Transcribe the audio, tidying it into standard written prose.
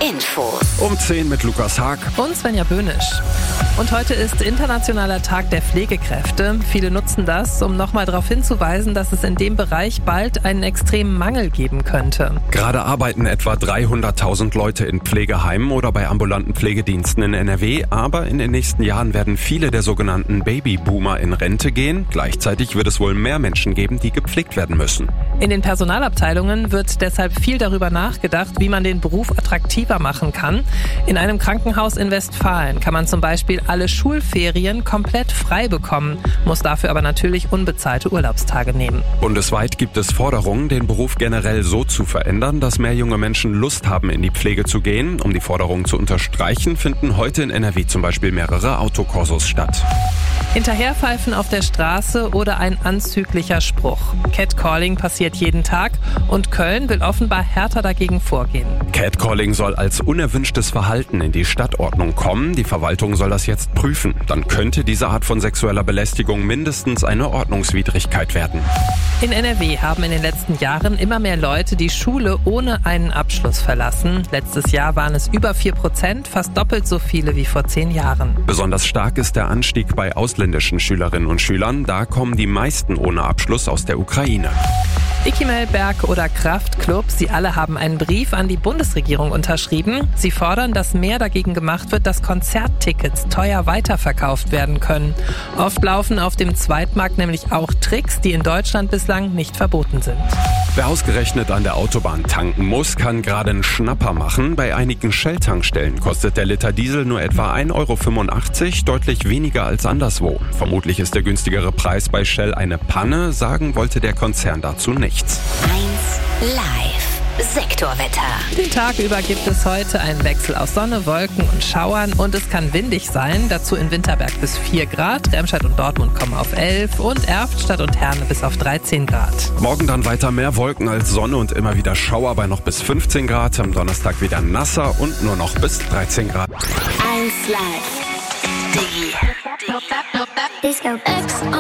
Infos. Um 10 mit Lukas Haag. Und Svenja Böhnisch. Und heute ist Internationaler Tag der Pflegekräfte. Viele nutzen das, um nochmal darauf hinzuweisen, dass es in dem Bereich bald einen extremen Mangel geben könnte. Gerade arbeiten etwa 300.000 Leute in Pflegeheimen oder bei ambulanten Pflegediensten in NRW. Aber in den nächsten Jahren werden viele der sogenannten Babyboomer in Rente gehen. Gleichzeitig wird es wohl mehr Menschen geben, die gepflegt werden müssen. In den Personalabteilungen wird deshalb viel darüber nachgedacht, wie man den Beruf attraktiver machen kann. In einem Krankenhaus in Westfalen kann man zum Beispiel alle Schulferien komplett frei bekommen, muss dafür aber natürlich unbezahlte Urlaubstage nehmen. Bundesweit gibt es Forderungen, den Beruf generell so zu verändern, dass mehr junge Menschen Lust haben, in die Pflege zu gehen. Um die Forderungen zu unterstreichen, finden heute in NRW zum Beispiel mehrere Autokursus statt. Hinterherpfeifen auf der Straße oder ein anzüglicher Spruch. Catcalling passiert jeden Tag und Köln will offenbar härter dagegen vorgehen. Catcalling soll als unerwünschtes Verhalten in die Stadtordnung kommen. Die Verwaltung soll das jetzt prüfen. Dann könnte diese Art von sexueller Belästigung mindestens eine Ordnungswidrigkeit werden. In NRW haben in den letzten Jahren immer mehr Leute die Schule ohne einen Abschluss verlassen. Letztes Jahr waren es über 4%, fast doppelt so viele wie vor 10 Jahren. Besonders stark ist der Anstieg bei ausländischen Schülerinnen und Schülern. Da kommen die meisten ohne Abschluss aus der Ukraine. Ikimelberg oder Kraftklub, sie alle haben einen Brief an die Bundesregierung unterschrieben. Sie fordern, dass mehr dagegen gemacht wird, dass Konzerttickets teuer weiterverkauft werden können. Oft laufen auf dem Zweitmarkt nämlich auch Tricks, die in Deutschland bislang nicht verboten sind. Wer ausgerechnet an der Autobahn tanken muss, kann gerade einen Schnapper machen. Bei einigen Shell-Tankstellen kostet der Liter Diesel nur etwa 1,85 €, deutlich weniger als anderswo. Vermutlich ist der günstigere Preis bei Shell eine Panne, sagen wollte der Konzern dazu nichts. 1 Live Sektorwetter. Den Tag über gibt es heute einen Wechsel aus Sonne, Wolken und Schauern und es kann windig sein. Dazu in Winterberg bis 4 Grad, Remscheid und Dortmund kommen auf 11 und Erftstadt und Herne bis auf 13 Grad. Morgen dann weiter mehr Wolken als Sonne und immer wieder Schauer bei noch bis 15 Grad. Am Donnerstag wieder nasser und nur noch bis 13 Grad. 1 Live. Disco X.